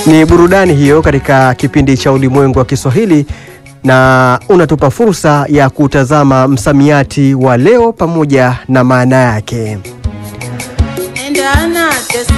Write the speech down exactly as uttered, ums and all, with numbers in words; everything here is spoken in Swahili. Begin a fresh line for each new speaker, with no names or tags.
Ni burudani hiyo katika kipindi cha Ulimwengu wa Kiswahili, na unatupa fursa ya kutazama msamiati wa leo pamoja na maana yake.